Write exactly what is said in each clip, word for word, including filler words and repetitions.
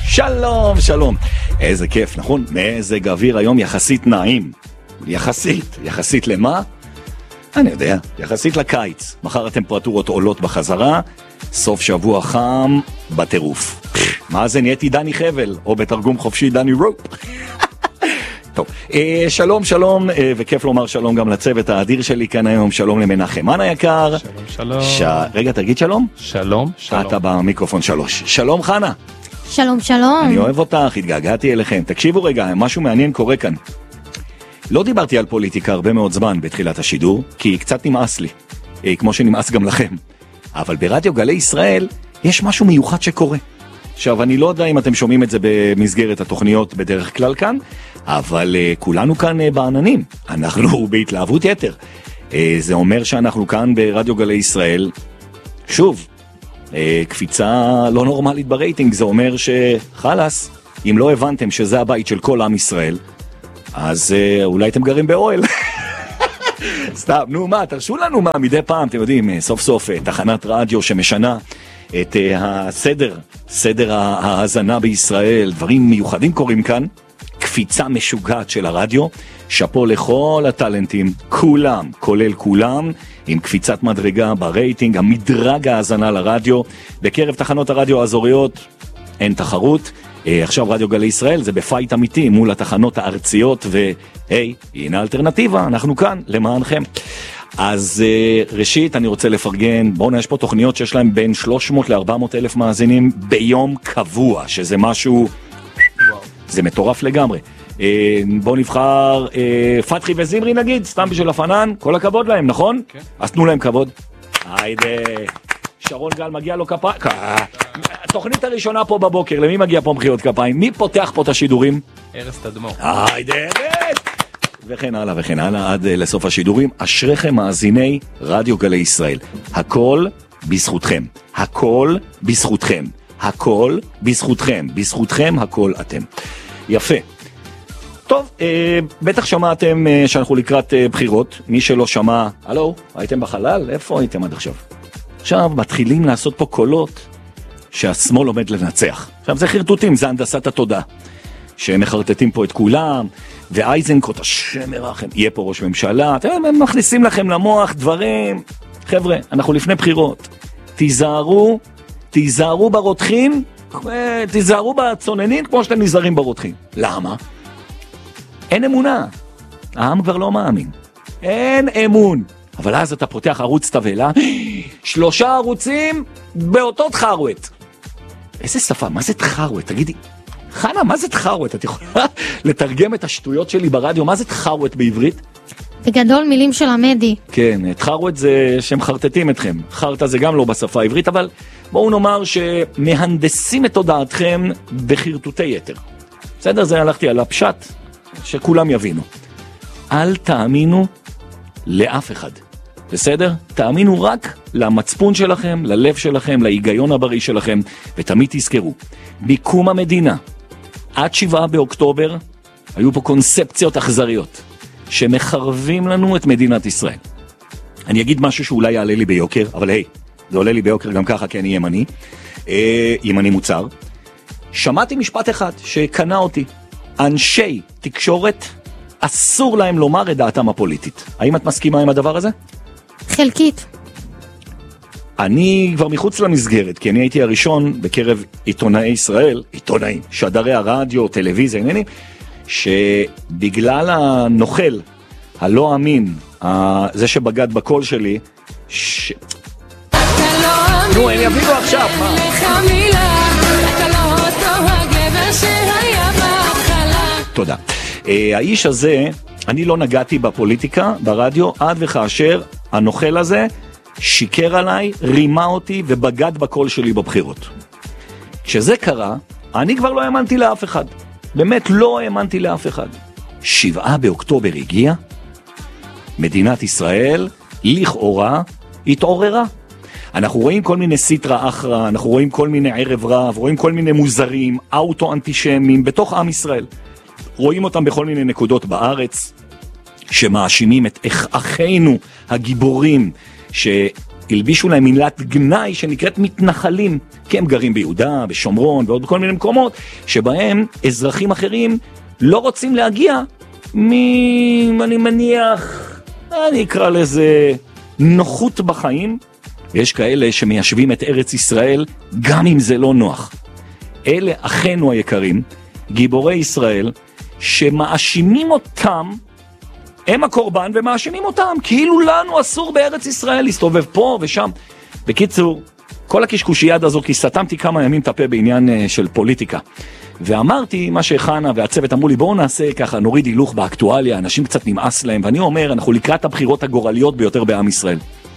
שלום, שלום. איזה כיף, נכון? מזג אוויר היום יחסית נעים. יחסית. יחסית למה? אני יודע, יחסית לקיץ. מחר הטמפרטורות עולות בחזרה, סוף שבוע חם בטירוף. מה זה, נהייתי דני חבל, או בתרגום חופשי דני רופ. טוב, אה, שלום, שלום, אה, וכיף לומר שלום גם לצוות האדיר שלי כאן היום. שלום למנחם מן היקר. שלום, שלום. ש... רגע, תגיד שלום. שלום, שלום. אתה במיקרופון שלוש. שלום חנה. שלום, שלום. אני אוהב אותך, התגעגעתי אליכם. תקשיבו רגע, משהו מעניין קורה כאן. לא דיברתי על פוליטיקה הרבה מאוד זמן בתחילת השידור, כי קצת נמאס לי, אה, כמו שנמאס גם לכם. אבל ברדיו גלי ישראל יש משהו מיוחד שקורה. עכשיו, אני לא יודע אם אתם שומעים את זה במסגרת התוכניות בדרך כלל כאן, אבל uh, כולנו כאן uh, בעננים. אנחנו בהתלהבות יתר. Uh, זה אומר שאנחנו כאן ברדיו גלי ישראל, שוב, uh, קפיצה לא נורמלית ברייטינג. זה אומר שחלס, אם לא הבנתם שזה הבית של כל עם ישראל, אז uh, אולי אתם גרים באוהל. סתם, נו מה, תרשו לנו מה, מדי פעם, אתם יודעים, סוף סוף תחנת רדיו שמשנה את uh, הסדר, סדר ההאזנה בישראל, דברים מיוחדים קורים כאן, קפיצה משוגעת של הרדיו, שפו לכל הטלנטים, כולם, כולל כולם, עם קפיצת מדרגה ברייטינג, המדרג ההאזנה לרדיו, בקרב תחנות הרדיו האזוריות, אין תחרות, עכשיו רדיו גלי ישראל זה בפייט אמיתי מול התחנות הארציות, והי, הנה אלטרנטיבה, אנחנו כאן למענכם. אז ראשית אני רוצה לפרגן, בואו יש פה תוכניות שיש להם בין שלוש מאות ל-ארבע מאות אלף מאזינים ביום קבוע, שזה משהו, זה מטורף לגמרי. בואו נבחר פתחי וזמרי נגיד, סתם בשביל הפנן, כל הכבוד להם, נכון? כן. אז תנו להם כבוד. היידה. שרון גל מגיע לו כפיים. התוכנית הראשונה פה בבוקר, למי מגיע פה מחיאות כפיים? מי פותח פה את השידורים? ארז תדמור. היידה. וכן הלאה וכן הלאה עד לסוף השידורים. אשריכם מאזיני רדיו גלי ישראל, הכל בזכותכם, הכל בזכותכם, הכל בזכותכם, בזכותכם הכל אתם. יפה. טוב, אה, בטח שמעתם אה, שאנחנו לקראת אה, בחירות. מי שלא שמע, הלו, הייתם בחלל? איפה הייתם עד עכשיו? עכשיו מתחילים לעשות פה קולות שהשמאל עומד לנצח. עכשיו זה חרטוטים, זה הנדסת התודעה, שהם מחרטטים פה את כולם, ואייזנקוט, השם ירחם, יהיה פה ראש ממשלה, אתם מכניסים לכם למוח דברים. חבר'ה, אנחנו לפני בחירות, תיזהרו, תיזהרו ברותחים, תיזהרו בצוננים כמו שאתם נזהרים ברותחים. למה? אין אמונה, העם כבר לא מאמין, אין אמון. אבל אז אתה פותח ערוץ תבלה, שלושה ערוצים באותו תחרוות. איזה שפה, מה זה תחרוות? תגידי, חנה, מה זה תחרוות? את יכולה לתרגם את השטויות שלי ברדיו? מה זה תחרוות בעברית? בגדול מילים של המדי. כן, תחרוות זה שהם חרטטים אתכם. חרטה זה גם לא בשפה העברית, אבל בואו נאמר שמהנדסים את תודעתכם בחרטוטי יתר. בסדר? זה הלכתי על הפשט, שכולם יבינו. אל תאמינו לאף אחד. בסדר? תאמינו רק למצפון שלכם, ללב שלכם, להיגיון הבריא שלכם, ותמיד תזכרו, ביקום המדינה, עד שבעה באוקטובר, היו פה קונספציות אכזריות, שמחרבים לנו את מדינת ישראל. אני אגיד משהו שאולי יעלה לי ביוקר, אבל היי, זה עולה לי ביוקר גם ככה, כי אני ימני, אה, ימני מוצר. שמעתי משפט אחד שקנה אותי, אנשי תקשורת, אסור להם לומר את דעתם הפוליטית. האם את מסכימה עם הדבר הזה? חלקית. אני כבר מחוץ למסגרת, כי אני הייתי הראשון בקרב עיתונאי ישראל, עיתונאים, שדרי הרדיו, טלוויזיה, עניינים, שבגלל הנוכל, הלא אמין, זה שבגד בקול שלי, ש... נו, הם יבינו עכשיו, מה? תודה. האיש הזה, אני לא נגעתי בפוליטיקה, ברדיו, עד וכאשר הנוכל הזה שיקר עליי, רימה אותי ובגד בקול שלי בבחירות. כשזה קרה, אני כבר לא האמנתי לאף אחד. באמת לא האמנתי לאף אחד. שבעה באוקטובר הגיע, מדינת ישראל, לכאורה, התעוררה. אנחנו רואים כל מיני סיטרה אחרה, אנחנו רואים כל מיני ערב רב, רואים כל מיני מוזרים, אוטו-אנטישמים, בתוך עם ישראל. רואים אותם בכל מיני נקודות בארץ, שמאשימים את אחינו הגיבורים, הלבישו להם מילת גנאי שנקראת מתנחלים, כי הם גרים ביהודה, בשומרון ועוד בכל מיני מקומות, שבהם אזרחים אחרים לא רוצים להגיע מ... אני מניח, אני אקרא לזה נוחות בחיים. יש כאלה שמיישבים את ארץ ישראל גם אם זה לא נוח. אלה אחינו היקרים, גיבורי ישראל, שמאשימים אותם, הם הקורבן ומאשימים אותם, כאילו לנו אסור בארץ ישראל להסתובב פה ושם. בקיצור, כל הקשקושייה הזו, כי סתמתי כמה ימים תפה בעניין uh, של פוליטיקה. ואמרתי מה שחנה והצוות אמרו לי, בואו נעשה ככה, נוריד הילוך באקטואליה, אנשים קצת נמאס להם, ואני אומר, אנחנו לקראת הבחירות הגורליות ביותר בעם ישראל.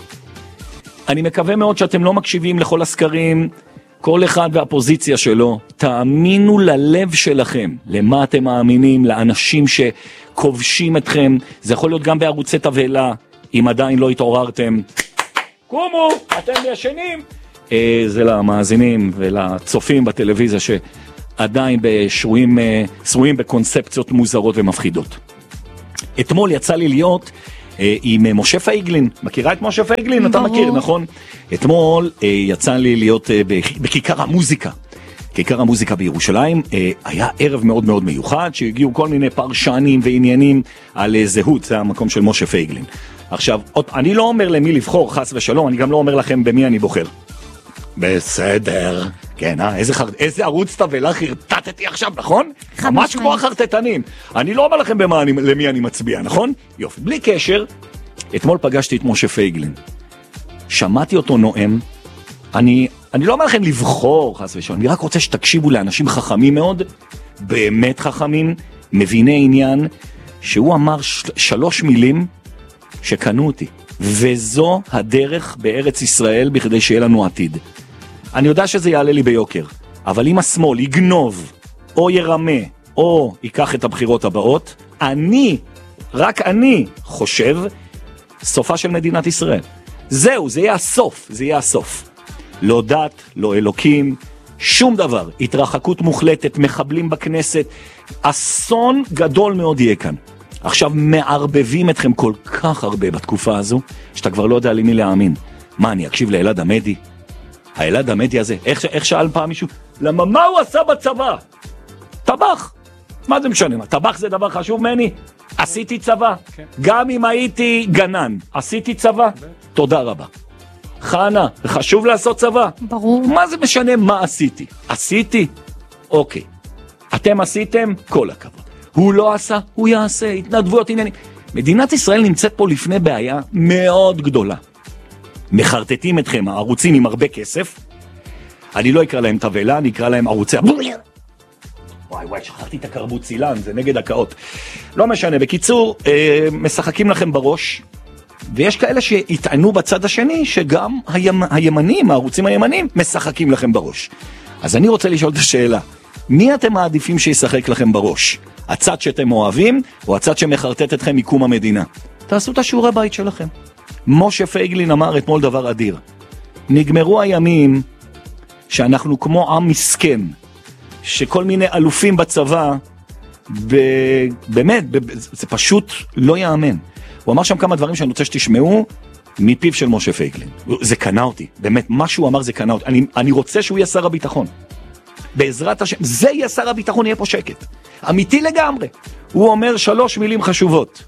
אני מקווה מאוד שאתם לא מקשיבים לכל הסקרים, כל אחד והפוזיציה שלו, תאמינו ללב שלכם, למה אתם מאמינים, לאנשים שכובשים אתכם, זה יכול להיות גם בערוצי תבהלה, אם עדיין לא התעוררתם, קומו, אתם ישנים. אה, זה למאזינים ולצופים בטלוויזיה שעדיין בשרויים, אה, שרויים בקונספציות מוזרות ומפחידות. אתמול יצא לי להיות אה, עם משה פייגלין, מכירה את משה פייגלין? אתה מכיר, נכון? אתמול אה, יצא לי להיות אה, בכיכר המוזיקה. כיכר המוזיקה בירושלים, אה, היה ערב מאוד מאוד מיוחד, שהגיעו כל מיני פרשנים ועניינים על אה, זהות, זה המקום של משה פייגלין. עכשיו, אני לא אומר למי לבחור, חס ושלום, אני גם לא אומר לכם במי אני בוחר. בסדר. כן, אה? איזה, חר... איזה ערוץ תבלה חרטטתי עכשיו, נכון? ממש כמו החרטטנים. אני לא אומר לכם במה אני... למי אני מצביע, נכון? יופי. בלי קשר, אתמול פגשתי את משה פייגלין. שמעתי אותו נואם. אני, אני לא אומר לכם לבחור, חס ושלום. אני רק רוצה שתקשיבו לאנשים חכמים מאוד, באמת חכמים, מביני עניין, שהוא אמר של... שלוש מילים, שקנו אותי, וזו הדרך בארץ ישראל בכדי שיהיה לנו עתיד. אני יודע שזה יעלה לי ביוקר, אבל אם השמאל יגנוב, או ירמה, או ייקח את הבחירות הבאות, אני, רק אני, חושב, סופה של מדינת ישראל. זהו, זה יהיה הסוף, זה יהיה הסוף. לא דת, לא אלוקים, שום דבר. התרחקות מוחלטת, מחבלים בכנסת, אסון גדול מאוד יהיה כאן. עכשיו מערבבים אתכם כל כך הרבה בתקופה הזו, שאתה כבר לא יודע למי להאמין. מה, אני אקשיב לאלעד עמדי? האלעד עמדי הזה, איך, איך שאל פעם מישהו? למה מה הוא עשה בצבא? טבח. מה זה משנה? מה? טבח זה דבר חשוב מני? עשיתי צבא. גם אם הייתי גנן, עשיתי צבא. תודה רבה. חנה, חשוב לעשות צבא? ברור. מה זה משנה מה עשיתי? עשיתי? אוקיי. אתם עשיתם? כל הכבוד. הוא לא עשה, הוא יעשה, התנדבויות עניינים. מדינת ישראל נמצאת פה לפני בעיה מאוד גדולה. מחרטטים אתכם, הערוצים עם הרבה כסף. אני לא אקרא להם תבלה, אני אקרא להם ערוצי... וואי וואי, שכחתי את הקרבות צילן, זה נגד הקאות. לא משנה, בקיצור, אה, משחקים לכם בראש, ויש כאלה שהתענו בצד השני, שגם הימ... הימנים, הערוצים הימנים, משחקים לכם בראש. אז אני רוצה לשאול את השאלה, מי אתם מעדיפים שישחק לכם בראש? הצד שאתם אוהבים, או הצד שמחרטט אתכם מקום המדינה? תעשו את השיעורי בית שלכם. משה פייגלין אמר אתמול דבר אדיר. נגמרו הימים שאנחנו כמו עם מסכן, שכל מיני אלופים בצבא, ב... באמת, ב... זה פשוט לא יאמן. הוא אמר שם כמה דברים שאני רוצה שתשמעו, מפיו של משה פייגלין. זה קנה אותי, באמת, מה שהוא אמר זה קנה אותי. אני, אני רוצה שהוא יהיה שר הביטחון. בעזרת השם, זה יהיה שר הביטחון, יהיה פה שקט. אמיתי לגמרי. הוא אומר שלוש מילים חשובות.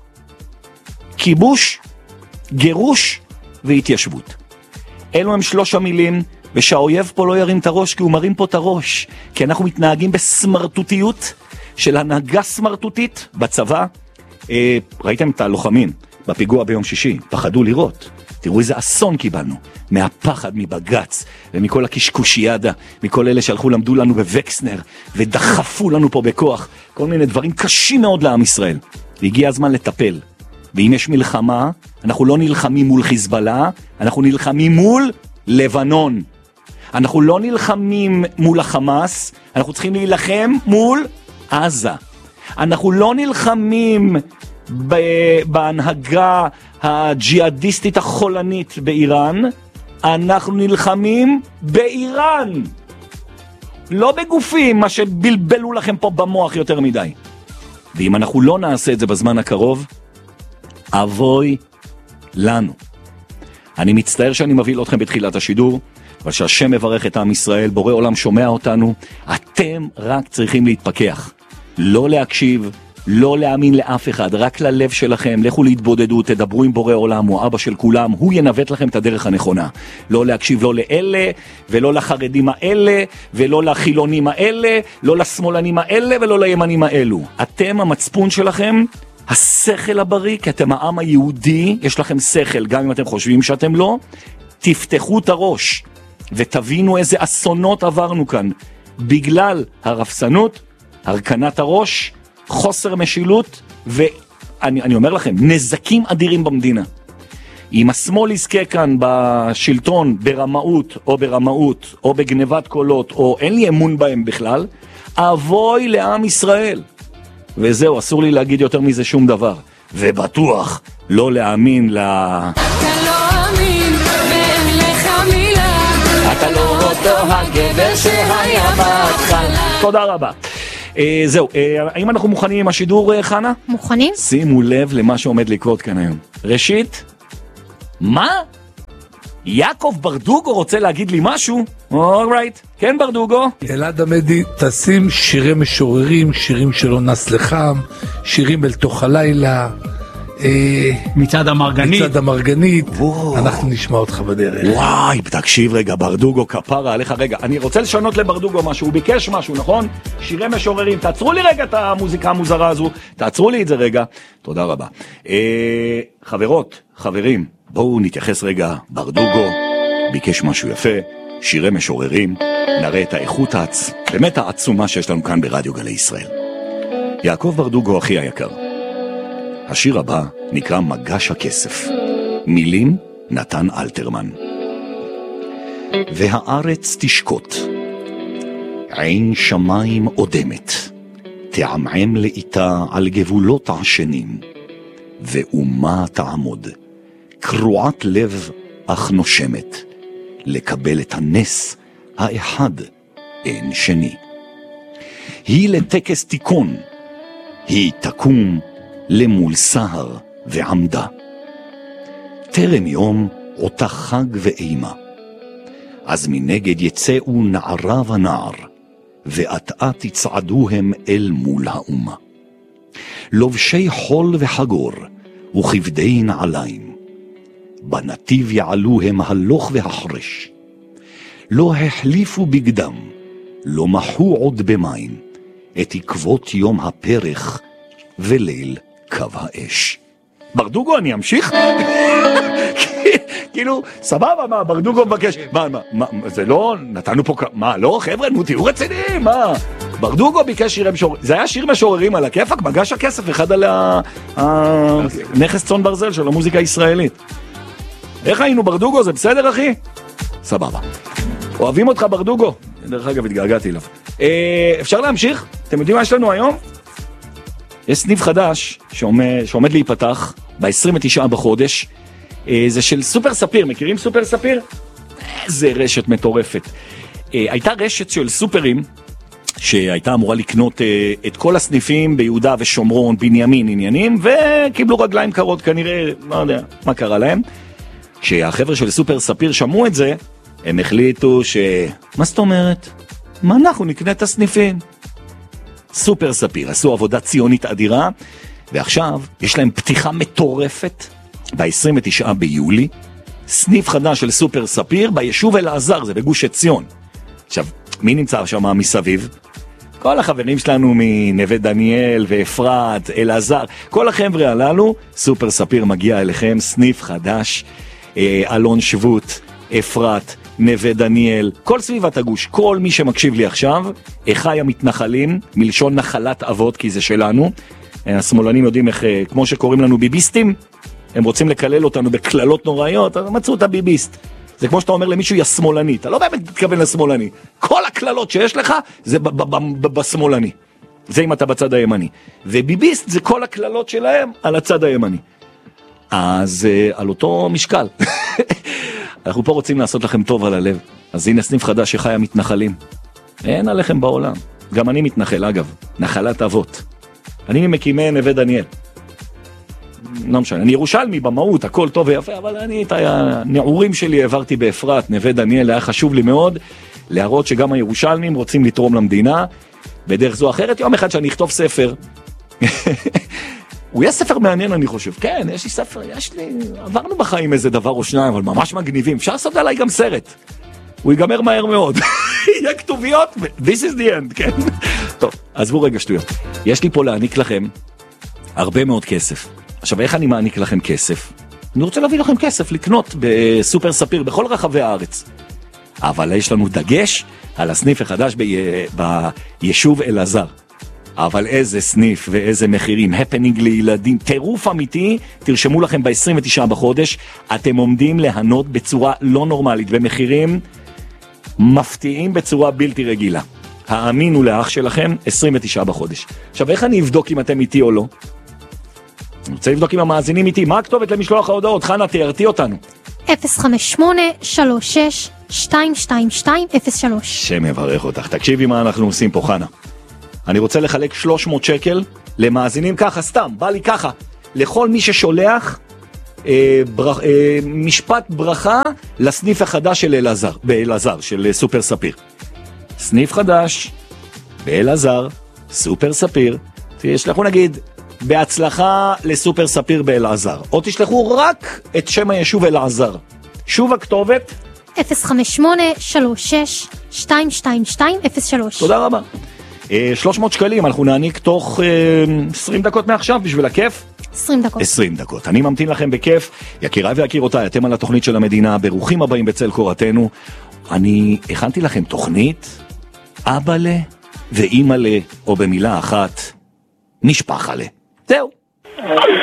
כיבוש, גירוש והתיישבות. אלו הם שלוש המילים, ושהאויב פה לא ירים את הראש, כי הוא מרים פה את הראש. כי אנחנו מתנהגים בסמרטוטיות, של הנהגה סמרטוטית בצבא. אה, ראיתם את הלוחמים בפיגוע ביום שישי, פחדו לראות. תראו איזה אסון קיבלנו, מהפחד, מבגץ, ומכל הקשקושיאדה, מכל אלה שהלכו למדו לנו בווקסנר, ודחפו לנו פה בכוח, כל מיני דברים קשים מאוד לעם ישראל. והגיע הזמן לטפל. ואם יש מלחמה, אנחנו לא נלחמים מול חיזבאללה, אנחנו נלחמים מול לבנון. אנחנו לא נלחמים מול החמאס, אנחנו צריכים להילחם מול עזה. אנחנו לא נלחמים בהנהגה הג'יהאדיסטית החולנית באיראן, אנחנו נלחמים באיראן. לא בגופים, מה שבלבלו לכם פה במוח יותר מדי. ואם אנחנו לא נעשה את זה בזמן הקרוב, אבוי לנו. אני מצטער שאני מביא אתכם בתחילת השידור, אבל שהשם מברך את עם ישראל, בורא עולם שומע אותנו, אתם רק צריכים להתפקח, לא להקשיב, לא להאמין לאף אחד, רק ללב שלכם, לכו להתבודדו, תדברו עם בורא עולם, הוא אבא של כולם, הוא ינווט לכם את הדרך הנכונה. לא להקשיב לא לאלה, ולא לחרדים האלה, ולא לחילונים האלה, לא לשמאלנים האלה, ולא לימנים האלו. אתם המצפון שלכם, השכל הבריא, כי אתם העם היהודי, יש לכם שכל, גם אם אתם חושבים שאתם לא, תפתחו את הראש, ותבינו איזה אסונות עברנו כאן, בגלל הרפסנות, הרכנת הראש, חוסר משילות, ואני אני אומר לכם, נזקים אדירים במדינה. אם השמאל יזכה כאן בשלטון, ברמאות, או ברמאות, או בגנבת קולות, או אין לי אמון בהם בכלל, אבוי לעם ישראל. וזהו, אסור לי להגיד יותר מזה שום דבר. ובטוח לא להאמין ל... אתה לא אמין, ואין לך מילה. אתה לא אותו הגבר שהיה בהתחלה. תודה רבה. אה, זהו, אה, האם אנחנו מוכנים עם השידור, חנה? מוכנים? שימו לב למה שעומד לקרות כאן היום. ראשית, מה? יעקב ברדוגו רוצה להגיד לי משהו? אורייט, כן ברדוגו. אלעד עמדי, תשים שירי משוררים, שירים שלא נס לחם, שירים אל תוך הלילה, מצד המרגנית. מצד המרגנית. אנחנו נשמע אותך בדרך. וואי, תקשיב רגע, ברדוגו, כפרה עליך רגע. אני רוצה לשנות לברדוגו משהו, הוא ביקש משהו, נכון? שירי משוררים, תעצרו לי רגע את המוזיקה המוזרה הזו, תעצרו לי את זה רגע. תודה רבה. אה, חברות, חברים, בואו נתייחס רגע, ברדוגו ביקש משהו יפה, שירי משוררים, נראה את האיכות העצ... באמת העצומה שיש לנו כאן ברדיו גלי ישראל. יעקב ברדוגו, אחי היקר, השיר הבא נקרא מגש הכסף, מילים נתן אלתרמן. והארץ תשקוט, עין שמיים עודמת, תעמעם לאיתה על גבולות עשנים, ואומה תעמוד, קרועת לב אך נושמת, לקבל את הנס האחד אין שני. היא לטקס תיקון, היא תקום למול סהר ועמדה. תרם יום אותה חג ואימה, אז מנגד יצאו נערה ונער, ואט אט יצעדו הם אל מול האומה. לובשי חול וחגור וכבדי נעליים, בנתיב יעלו הם הלוך והחרש. לא החליפו בגדם, לא מחו עוד במים, את עקבות יום הפרח וליל קו האש. ברדוגו, אני אמשיך? כאילו, סבבה, מה, ברדוגו מבקש, מה, מה, זה לא, נתנו פה, מה, לא, חבר'ה, נו, תהיו רציניים, מה? ברדוגו ביקש שירי משוררים, זה היה שיר משוררים על הכיפק, מגש הכסף, אחד על הנכס צאן ברזל של המוזיקה הישראלית. איך היינו, ברדוגו, זה בסדר, אחי? סבבה. אוהבים אותך, ברדוגו. דרך אגב, התגעגעתי אליו. אפשר להמשיך? אתם יודעים מה יש לנו היום? יש סניף חדש שעומד, שעומד להיפתח ב-עשרים ותשעה בחודש. זה של סופר ספיר, מכירים סופר ספיר? איזה רשת מטורפת. הייתה רשת של סופרים שהייתה אמורה לקנות את כל הסניפים ביהודה ושומרון, בנימין, עניינים, וקיבלו רגליים קרות, כנראה, לא יודע מה קרה להם. כשהחבר'ה של סופר ספיר שמעו את זה, הם החליטו ש... מה זאת אומרת? מה אנחנו נקנה את הסניפים? סופר ספיר עשו עבודה ציונית אדירה, ועכשיו יש להם פתיחה מטורפת ב-עשרים ותשעה ביולי, סניף חדש של סופר ספיר ביישוב אלעזר, זה בגוש עציון. עכשיו, מי נמצא שם מסביב? כל החברים שלנו מנווה דניאל ואפרת, אלעזר, כל החבר'ה הללו, סופר ספיר מגיע אליכם, סניף חדש, אלון שבות, אפרת, נווה דניאל, כל סביבת הגוש, כל מי שמקשיב לי עכשיו, אחי המתנחלים, מלשון נחלת אבות, כי זה שלנו. השמאלנים יודעים איך, כמו שקוראים לנו ביביסטים, הם רוצים לקלל אותנו בכללות נוראיות, אז מצאו את הביביסט. זה כמו שאתה אומר למישהו, יא שמאלני, אתה לא באמת מתכוון לשמאלני. כל הכללות שיש לך, זה בשמאלני. זה אם אתה בצד הימני. וביביסט זה כל הכללות שלהם על הצד הימני. אז על אותו משקל. אנחנו פה רוצים לעשות לכם טוב על הלב. אז הנה סניף חדש שחי המתנחלים. אין עליכם בעולם. גם אני מתנחל, אגב. נחלת אבות. אני ממקימי נווה דניאל. לא משנה, אני ירושלמי במהות, הכל טוב ויפה, אבל אני את הנעורים שלי העברתי באפרת, נווה דניאל, היה חשוב לי מאוד להראות שגם הירושלמים רוצים לתרום למדינה, בדרך זו אחרת, יום אחד שאני אכתוב ספר, הוא יהיה ספר מעניין אני חושב, כן, יש לי ספר, יש לי, עברנו בחיים איזה דבר או שניים, אבל ממש מגניבים, אפשר לעשות עליי גם סרט, הוא ייגמר מהר מאוד, יהיה כתוביות, this is the end, כן? טוב, עזבו רגע שטויות, יש לי פה להעניק לכם הרבה מאוד כסף. עכשיו, איך אני מעניק לכם כסף? אני רוצה להביא לכם כסף לקנות בסופר ספיר בכל רחבי הארץ. אבל יש לנו דגש על הסניף החדש ב... ביישוב אלעזר. אבל איזה סניף ואיזה מחירים, הפנינג לילדים, טירוף אמיתי, תרשמו לכם ב-עשרים ותשעה בחודש, אתם עומדים להנות בצורה לא נורמלית, במחירים מפתיעים בצורה בלתי רגילה. האמינו לאח שלכם, עשרים ותשעה בחודש. עכשיו, איך אני אבדוק אם אתם איתי או לא? אני רוצה לבדוק אם המאזינים איתי. מה הכתובת למשלוח ההודעות? חנה, תיארתי אותנו. אפס חמש שמונה שלוש שש שתיים שתיים שתיים אפס שלוש. שם יברך אותך. תקשיבי מה אנחנו עושים פה, חנה. אני רוצה לחלק שלוש מאות שקל למאזינים ככה, סתם, בא לי ככה. לכל מי ששולח אה, בר, אה, משפט ברכה לסניף החדש של אלעזר, באלעזר, של סופר ספיר. סניף חדש, באלעזר, סופר ספיר. תשלחו נגיד, בהצלחה לסופר ספיר באלעזר. או תשלחו רק את שם היישוב אלעזר. שוב הכתובת. אפס חמש שמונה שלוש שש שתיים שתיים שתיים אפס שלוש. תודה רבה. שלוש מאות שקלים, אנחנו נעניק תוך עשרים דקות מעכשיו בשביל הכיף. עשרים דקות. עשרים דקות. אני ממתין לכם בכיף. יקיריי ויקירותיי, אתם על התוכנית של המדינה, ברוכים הבאים בצל קורתנו. אני הכנתי לכם תוכנית, אבאלה ואימאלה, או במילה אחת, משפחלה. זהו.